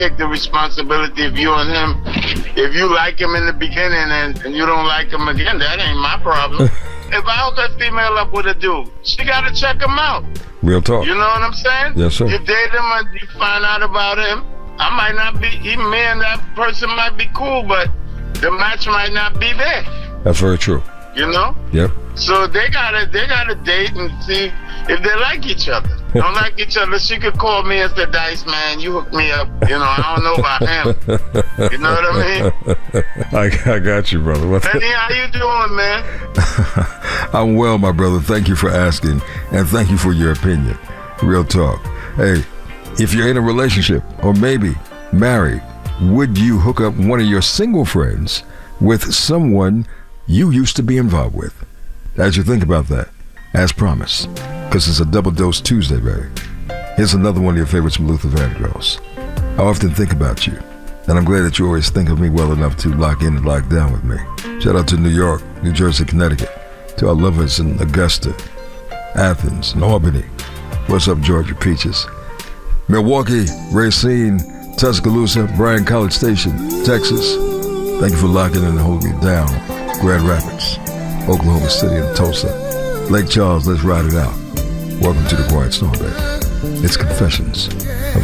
take the responsibility of you and him. If you like him in the beginning and you don't like him again, that ain't my problem. If I hook a female up with a dude, she got to check him out. Real talk. You know what I'm saying? Yes, sir. You date him and you find out about him. I might not be, even me and that person might be cool, but the match might not be there. That's very true. You know? Yep. So they gotta date and see if they like each other. Don't like each other. She could call me and say, Dice, man, you hook me up. You know, I don't know about him. You know what I mean? I got you, brother. Benny, how you doing, man? I'm well, my brother. Thank you for asking, and thank you for your opinion. Real talk. Hey, if you're in a relationship or maybe married, would you hook up one of your single friends with someone you used to be involved with? As you think about that, as promised, because it's a Double Dose Tuesday, baby. Here's another one of your favorites from Luther Vandross. I often think about you, and I'm glad that you always think of me well enough to lock in and lock down with me. Shout out to New York, New Jersey, Connecticut, to our lovers in Augusta, Athens, and Albany. What's up, Georgia Peaches? Milwaukee, Racine, Tuscaloosa, Bryan College Station, Texas. Thank you for locking in and holding me down. Grand Rapids, Oklahoma City, and Tulsa. Lake Charles, let's ride it out. Welcome to the Quiet Storm, baby. It's Confessions